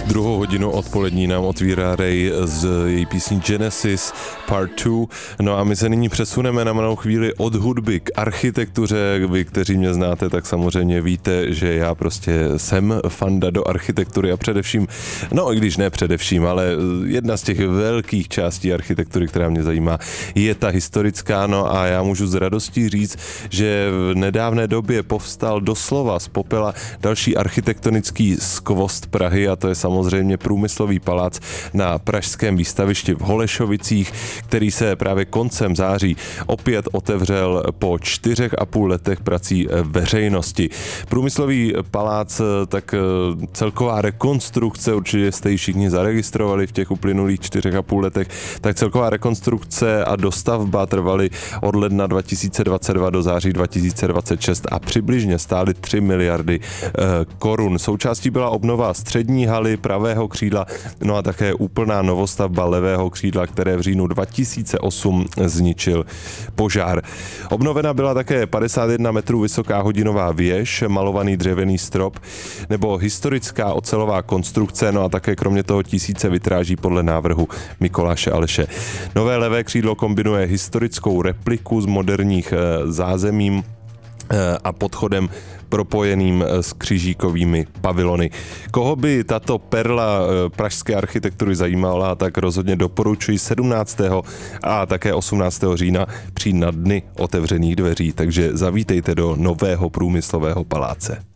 Druhou hodinu odpolední nám otvírá Ray z její písní Genesis Part 2. No a my se nyní přesuneme na malou chvíli od hudby k architektuře. Vy, kteří mě znáte, tak samozřejmě víte, že já prostě jsem fanda do architektury a především, no i když ne především, ale jedna z těch velkých částí architektury, která mě zajímá, je ta historická. No a já můžu s radostí říct, že v nedávné době povstal doslova z popela další architektonický skvost Prahy, a to je samozřejmě Průmyslový palác na pražském výstavišti v Holešovicích, který se právě koncem září opět otevřel po 4,5 letech prací veřejnosti. Průmyslový palác, tak celková rekonstrukce, určitě jste ji všichni zaregistrovali v těch uplynulých 4,5 letech, tak celková rekonstrukce a dostavba trvaly od ledna 2022 do září 2026 a přibližně stály 3 miliardy korun. Součástí byla obnova střední haly, pravého křídla, no a také úplná novostavba levého křídla, které v říjnu 2008 zničil požár. Obnovena byla také 51 metrů vysoká hodinová věž, malovaný dřevěný strop nebo historická ocelová konstrukce, no a také kromě toho tisíce vitráží podle návrhu Mikuláše Aleše. Nové levé křídlo kombinuje historickou repliku s moderních zázemím a podchodem propojeným s křižíkovými pavilony. Koho by tato perla pražské architektury zajímala, tak rozhodně doporučuji 17. a také 18. října přijít na dny otevřených dveří, takže zavítejte do nového Průmyslového paláce.